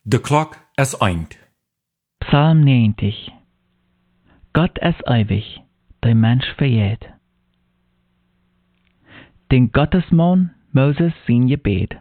De klok is eind. Psalm 90. Gott ist ewig, der Mensch verjährt. Den Gottesmann Moses sein Gebet.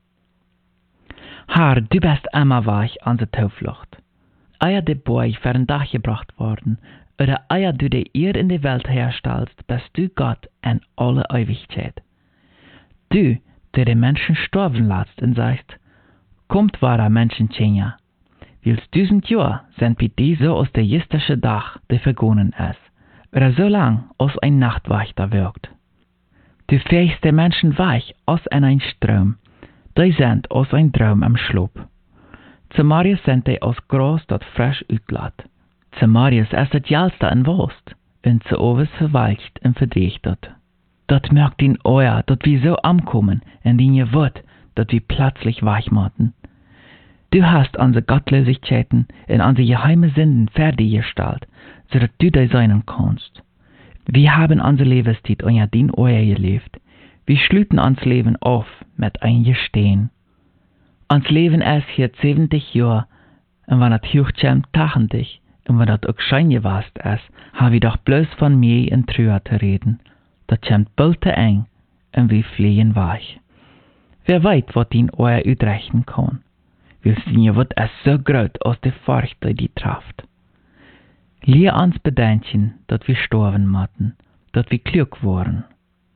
Herr, du bist immer weich unsere Zuflucht. Eier de Boy für ein Dach gebracht worden, oder eier du de Erde in die Welt herstellst, bist du Gott in alle Ewigkeit. Du, der die Menschen sterben lässt und sagst, kommt wahrer Menschenkinder. Wils 1000 Jahr sind wie die so aus der jüstische Dach, der vergonnen ist, oder so lang aus ein Nachtwächter wirkt. Du fähst der Menschen weich aus ein Strom, die sind aus ein Traum am Schlaf. Zu Marius sind die aus Gras, dat frisch utlässt. Zu Marius ist das Jalste in Wurst, und zu Oves verweicht und verdächtigt. Dat merkt ihn euer, dat wir so ankommen, in den ihr wird, dat wir plötzlich weich machen. Du hast unsere Gottlosigkeiten und unsere geheime Sünden fertiggestellt, so dass du da sein kannst. Wir haben unsere Lebenszeit unter den Euer gelebt. Wir schlüten uns Leben auf mit ein Gestehen. Uns Leben ist hier 70 Jahre, und wenn das hochkommt, 80, und wenn das auch schein gewast ist, haben wir doch bloß von mir in Trüher zu reden. Das kommt bald zu eng, und wir fliehen weich. Wer weiß, was den Euer utrechten kann. Wir sehen, was es so groß aus der Furcht, die trifft. Lehr uns bedenken, dass wir sterben müssen, dass wir klug waren.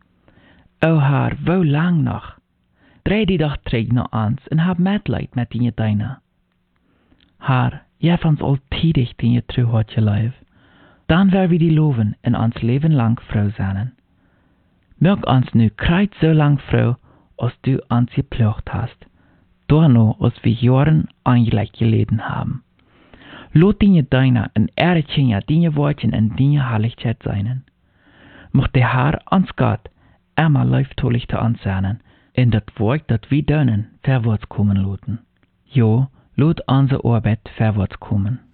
O Herr, wo lang noch? Dreh die doch träg nach uns und hab Mitleid mit den Deiner. Herr, gib uns alltätig den je treu hat geleib. Dann werden wir die loben und uns Leben lang froh sein. Mög uns nu kreit so lang froh, als du uns geplucht hast. Dorno, als wir Jahren eigentlich geleden haben. Lot die Deiner en Ehrchen ja die Worten en die Herrlichkeit seinen. Mocht der Herr uns Gott immer leiftolig zu uns sein, in dat Wort, dat wir dönen, verwärts kommen loten. Jo, lot unsere Arbeit verwärts kommen.